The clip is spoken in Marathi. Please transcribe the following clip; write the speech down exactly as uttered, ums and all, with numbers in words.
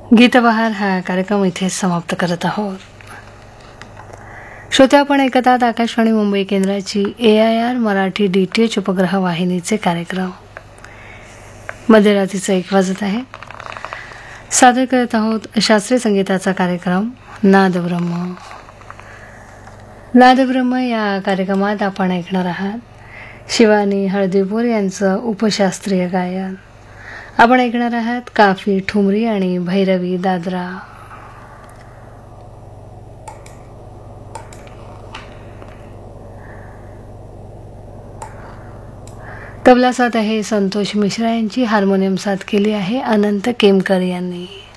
गीतबहार हा कार्यक्रम इथे समाप्त करत आहोत. श्रोते, आपण ऐकतात आकाशवाणी मुंबई केंद्राची ए I R Marathi D T H उपग्रह वाहिनीचे कार्यक्रम. मध्यरात्रीचं एक वाजत आहे. सादर करत आहोत शास्त्रीय संगीताचा कार्यक्रम नादब्रह्म. नादब्रह्म या कार्यक्रमात आपण ऐकणार आहात शिवानी हळदीपूर यांचं उपशास्त्रीय गायन. आपण ऐकणार आहात काफी ठुमरी आणि भैरवी दादरा. तबला साथ आहे संतोष मिश्रा यांची. हार्मोनियम साथ केली आहे अनंत केमकर यांनी.